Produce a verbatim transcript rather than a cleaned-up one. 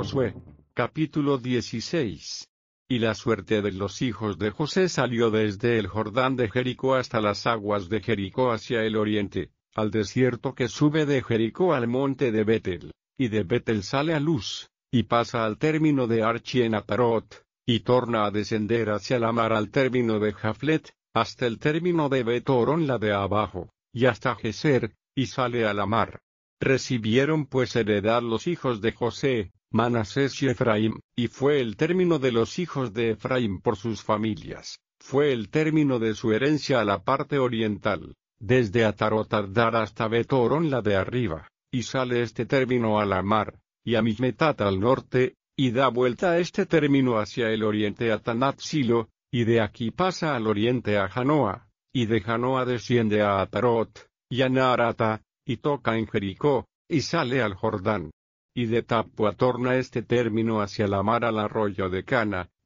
Josué. Capítulo dieciséis. Y la suerte de los hijos de José salió desde el Jordán de Jericó hasta las aguas de Jericó hacia el oriente, al desierto que sube de Jericó al monte de Betel, y de Betel sale a Luz, y pasa al término de Archi en Atarot, y torna a descender hacia la mar al término de Jaflet, hasta el término de Bet-Horon la de abajo, y hasta Geser, y sale a la mar. Recibieron pues heredad los hijos de José, Manasés y Efraín, y fue el término de los hijos de Efraín por sus familias, fue el término de su herencia a la parte oriental, desde Atarot-Ardar hasta Bet-Horon la de arriba, y sale este término a la mar, y a Migmetat al norte, y da vuelta a este término hacia el oriente a Tanat-Silo, y de aquí pasa al oriente a Janoa, y de Janoa desciende a Atarot, y a Naarata, y toca en Jericó, y sale al Jordán. Y de Tapua torna este término hacia la mar al arroyo de Cana,